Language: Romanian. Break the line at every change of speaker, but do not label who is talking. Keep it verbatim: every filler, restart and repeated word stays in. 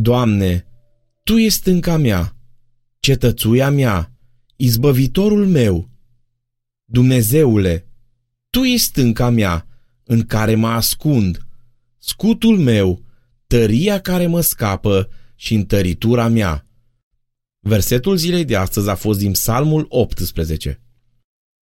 Doamne, Tu ești stânca mea, cetățuia mea, izbăvitorul meu. Dumnezeule, Tu ești stânca mea, în care mă ascund, scutul meu, tăria care mă scapă și întăritura mea. Versetul zilei de astăzi a fost din Psalmul optsprezece.